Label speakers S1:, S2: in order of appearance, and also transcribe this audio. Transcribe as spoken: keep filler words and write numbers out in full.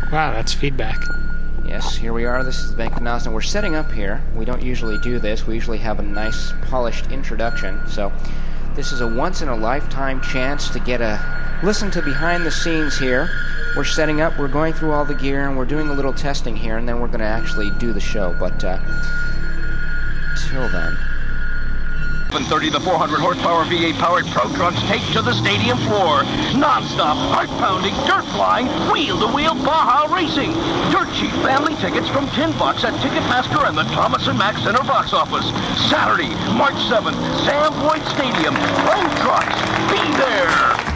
S1: Wow, that's feedback.
S2: Yes, here we are. This is the Bank of Nosna. We're setting up here. We don't usually do this. We usually have a nice, polished introduction. So this is a once-in-a-lifetime chance to get a listen to behind the scenes here. We're setting up. We're going through all the gear, and we're doing a little testing here, and then we're going to actually do the show. But uh, till then...
S3: seven thirty, the four hundred horsepower V eight powered Pro Trucks take to the stadium floor. Non-stop, heart-pounding, dirt-flying, wheel-to-wheel Baja racing. Dirt cheap family tickets from ten bucks at Ticketmaster and the Thomas and Mack Center box office. Saturday, March seventh, Sam Boyd Stadium. Pro Trucks, be there!